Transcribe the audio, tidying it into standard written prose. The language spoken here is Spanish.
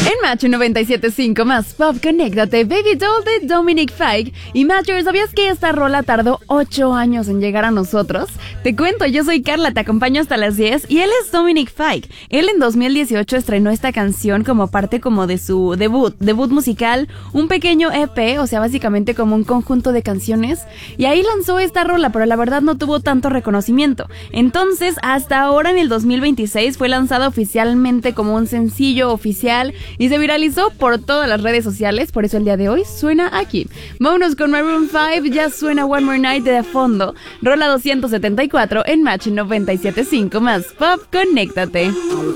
En Macho 97.5 más pop, conéctate, Baby Doll de Dominic Fike. Y Macho, ¿sabías que esta rola tardó 8 años en llegar a nosotros? Te cuento, yo soy Carla, te acompaño hasta las 10 y él es Dominic Fike. Él en 2018 estrenó esta canción como parte como de su debut musical, un pequeño EP, o sea, básicamente como un conjunto de canciones. Y ahí lanzó esta rola, pero la verdad no tuvo tanto reconocimiento. Entonces, hasta ahora en el 2026 fue lanzada oficialmente como un sencillo oficial y se viralizó por todas las redes sociales, por eso el día de hoy suena aquí. Vámonos con Maroon 5, ya suena One More Night de fondo, rola 274 en Match 97.5 más pop, conéctate.